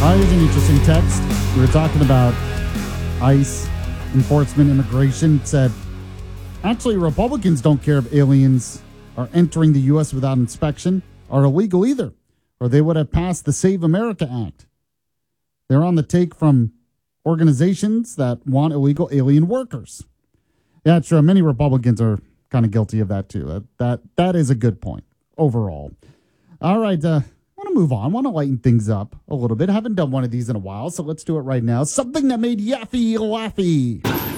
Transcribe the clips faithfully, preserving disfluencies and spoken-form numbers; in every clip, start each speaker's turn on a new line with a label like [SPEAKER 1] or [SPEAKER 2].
[SPEAKER 1] Uh, here's an interesting text. We were talking about ICE enforcement, immigration. It said, actually, Republicans don't care if aliens are entering the U S without inspection are illegal either, or they would have passed the Save America Act. They're on the take from organizations that want illegal alien workers. Yeah, sure. Many Republicans are kind of guilty of that too. That that, that is a good point overall. All right, uh, I want to move on. I want to lighten things up a little bit. I haven't done one of these in a while, so let's do it right now. Something that made Yaffy laughy.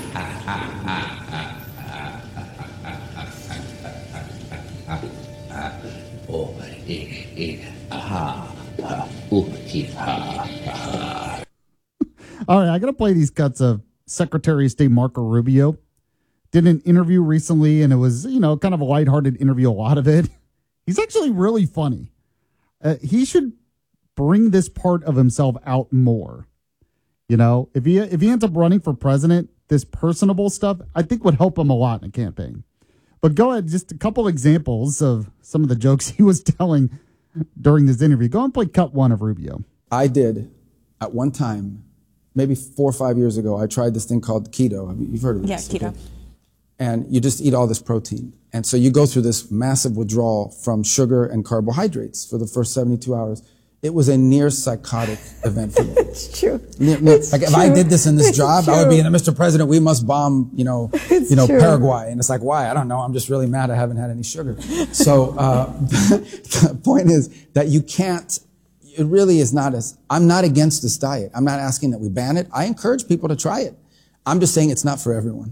[SPEAKER 1] All right, I got to play these cuts of Secretary of State Marco Rubio. Did an interview recently, and it was, you know, kind of a lighthearted interview, a lot of it. He's actually really funny. Uh, he should bring this part of himself out more. You know, if he if he ends up running for president, this personable stuff, I think would help him a lot in a campaign. But go ahead, just a couple examples of some of the jokes he was telling during this interview. Go and play cut one of Rubio.
[SPEAKER 2] I did, at one time, maybe four or five years ago, I tried this thing called keto. You've heard of this?
[SPEAKER 3] Yeah, keto.
[SPEAKER 2] Okay? And you just eat all this protein. And so you go through this massive withdrawal from sugar and carbohydrates for the first seventy-two hours. It was a near psychotic event for me.
[SPEAKER 3] It's true.
[SPEAKER 2] Near, near,
[SPEAKER 3] it's
[SPEAKER 2] like
[SPEAKER 3] true.
[SPEAKER 2] If I did this in this
[SPEAKER 3] It's
[SPEAKER 2] job,
[SPEAKER 3] true.
[SPEAKER 2] I would be in a Mister President, we must bomb, you know,
[SPEAKER 3] It's
[SPEAKER 2] you know,
[SPEAKER 3] true.
[SPEAKER 2] Paraguay. And it's like, why? I don't know. I'm just really mad I haven't had any sugar. So uh, the point is that you can't, it really is not as, I'm not against this diet. I'm not asking that we ban it. I encourage people to try it. I'm just saying it's not for everyone.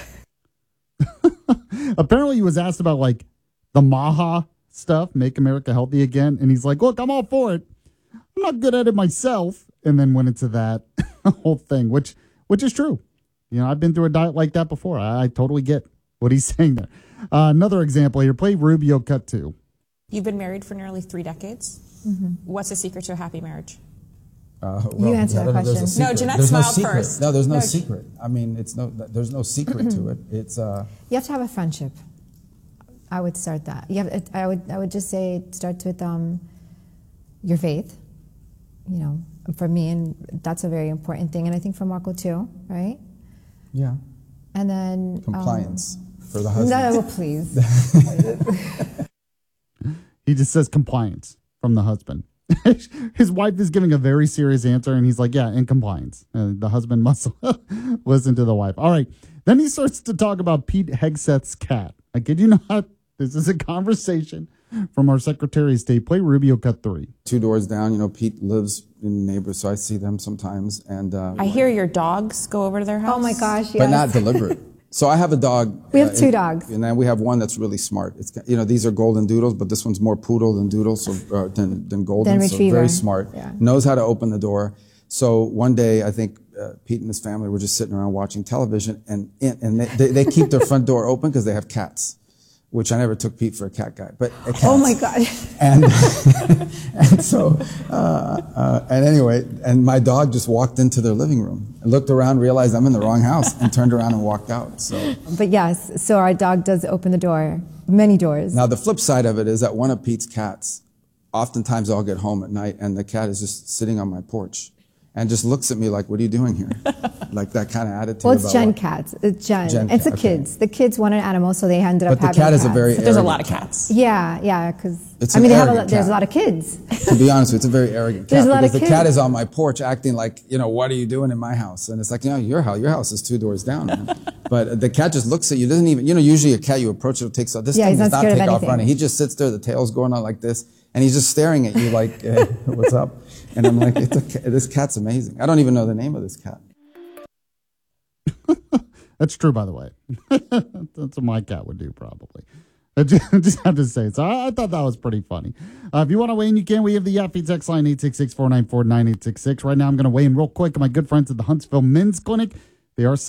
[SPEAKER 1] Apparently he was asked about like the Maha stuff, Make America Healthy Again. And he's like, look, I'm all for it. I'm not good at it myself. And then went into that whole thing, which which is true. You know, I've been through a diet like that before. I, I totally get what he's saying there. Uh, another example here, play Rubio cut two.
[SPEAKER 3] You've been married for nearly three decades. Mm-hmm. What's the secret to a happy marriage?
[SPEAKER 2] Uh, well,
[SPEAKER 4] you answer that question.
[SPEAKER 3] No, Jeanette
[SPEAKER 2] there's
[SPEAKER 3] smiled
[SPEAKER 2] no secret.
[SPEAKER 3] first.
[SPEAKER 2] No, there's no,
[SPEAKER 3] No,
[SPEAKER 2] secret. I mean, it's no. There's no secret to it. It's. Uh,
[SPEAKER 4] You have to have a friendship. I would start that. You have. I would. I would just say it starts with um, your faith. You know, for me, and that's a very important thing, and I think for Marco too, right?
[SPEAKER 2] yeah.
[SPEAKER 4] And then
[SPEAKER 2] Compliance
[SPEAKER 4] um,
[SPEAKER 2] for the husband.
[SPEAKER 4] No, please.
[SPEAKER 1] He just says compliance from the husband. His wife is giving a very serious answer, and he's like, yeah, in compliance. Uh, the husband must listen to the wife. All right. Then he starts to talk about Pete Hegseth's cat. I kid you not. This is a conversation from our Secretary of State. Play Rubio cut three.
[SPEAKER 2] Two doors down, you know, Pete lives in the neighborhood, so I see them sometimes. And uh,
[SPEAKER 3] I hear your dogs go over to their house.
[SPEAKER 4] Oh my gosh, yes.
[SPEAKER 2] but not deliberate. So I have a dog.
[SPEAKER 4] We have
[SPEAKER 2] uh,
[SPEAKER 4] two
[SPEAKER 2] it-
[SPEAKER 4] dogs.
[SPEAKER 2] And then we have one that's really smart. It's, you know, these are golden doodles, but this one's more poodle than doodle, so uh, than than golden.
[SPEAKER 4] Than
[SPEAKER 2] so
[SPEAKER 4] retriever.
[SPEAKER 2] very smart.
[SPEAKER 4] Yeah.
[SPEAKER 2] Knows how to open the door. So one day, I think uh, Pete and his family were just sitting around watching television, and and they they, they keep their front door open because they have cats. Which I never took Pete for a cat guy, but a cat.
[SPEAKER 4] Oh my God.
[SPEAKER 2] And and so uh, uh, and anyway, and my dog just walked into their living room and looked around, realized I'm in the wrong house, and turned around and walked out. So
[SPEAKER 4] But yes, so our dog does open the door, many doors.
[SPEAKER 2] now the flip side of it is that one of Pete's cats, oftentimes I'll get home at night and the cat is just sitting on my porch and just looks at me like, "What are you doing here?" Like that kind of attitude.
[SPEAKER 4] Well, it's
[SPEAKER 2] about
[SPEAKER 4] Gen
[SPEAKER 2] what-
[SPEAKER 4] cats. It's Gen.
[SPEAKER 2] Gen
[SPEAKER 4] it's the
[SPEAKER 2] cat, okay.
[SPEAKER 4] kids. The kids wanted animals, so they ended up
[SPEAKER 2] But the
[SPEAKER 4] having
[SPEAKER 2] cat is a
[SPEAKER 4] cats.
[SPEAKER 2] very
[SPEAKER 3] But there's a
[SPEAKER 2] arrogant
[SPEAKER 3] lot of
[SPEAKER 2] cat.
[SPEAKER 3] cats.
[SPEAKER 4] Yeah, yeah, because
[SPEAKER 2] It's
[SPEAKER 4] I
[SPEAKER 2] an
[SPEAKER 4] mean, they have a
[SPEAKER 2] arrogant
[SPEAKER 4] lot, there's a
[SPEAKER 2] cat.
[SPEAKER 4] lot of kids.
[SPEAKER 2] To be honest, it's a very arrogant cat.
[SPEAKER 4] There's a lot
[SPEAKER 2] because
[SPEAKER 4] of
[SPEAKER 2] the cat
[SPEAKER 4] kids.
[SPEAKER 2] is on my porch acting like, you know, what are you doing in my house? And it's like, you know, your house, your house is two doors down. Man. But the cat just looks at you, doesn't even, you know, usually a cat, you approach it, it takes off. This
[SPEAKER 4] Yeah,
[SPEAKER 2] thing
[SPEAKER 4] he's
[SPEAKER 2] does
[SPEAKER 4] not
[SPEAKER 2] not
[SPEAKER 4] scared of
[SPEAKER 2] take off
[SPEAKER 4] anything.
[SPEAKER 2] running. He just sits there, the tail's going on like this, and he's just staring at you like, hey, what's up? And I'm like, it's a, ca- this cat's amazing. I don't even know the name of this cat.
[SPEAKER 1] That's true, by the way. That's what my cat would do, probably. I just, I just have to say. So I, I thought that was pretty funny. Uh, if you want to weigh in, you can. We have the Yaffy text line, eight six six, four nine four, nine eight six six. Right now, I'm going to weigh in real quick. My good friends at the Huntsville Men's Clinic. They are